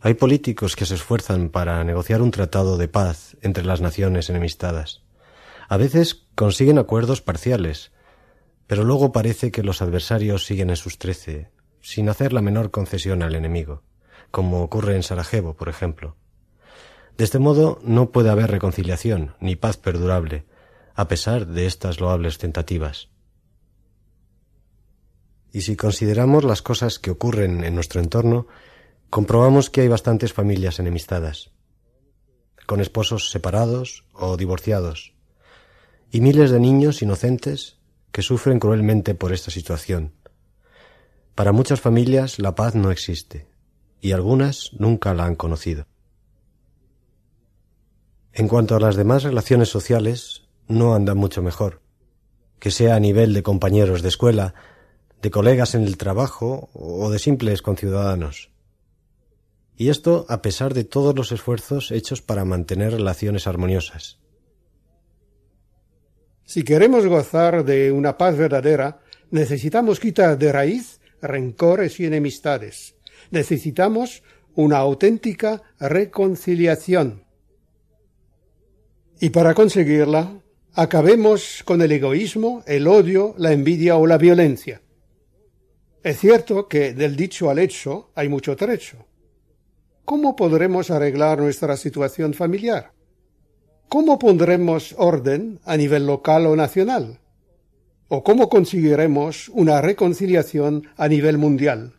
Hay políticos que se esfuerzan para negociar un tratado de paz entre las naciones enemistadas. A veces consiguen acuerdos parciales, pero luego parece que los adversarios siguen en sus 13, sin hacer la menor concesión al enemigo, como ocurre en Sarajevo, por ejemplo. De este modo no puede haber reconciliación ni paz perdurable, a pesar de estas loables tentativas. Y si consideramos las cosas que ocurren en nuestro entorno, comprobamos que hay bastantes familias enemistadas, con esposos separados o divorciados, y miles de niños inocentes que sufren cruelmente por esta situación. Para muchas familias la paz no existe, y algunas nunca la han conocido. En cuanto a las demás relaciones sociales, no andan mucho mejor, que sea a nivel de compañeros de escuela, de colegas en el trabajo o de simples conciudadanos. Y esto a pesar de todos los esfuerzos hechos para mantener relaciones armoniosas. Si queremos gozar de una paz verdadera, necesitamos quitar de raíz rencores y enemistades. Necesitamos una auténtica reconciliación. Y para conseguirla, acabemos con el egoísmo, el odio, la envidia o la violencia. Es cierto que del dicho al hecho hay mucho trecho. ¿Cómo podremos arreglar nuestra situación familiar? ¿Cómo pondremos orden a nivel local o nacional? ¿O cómo conseguiremos una reconciliación a nivel mundial?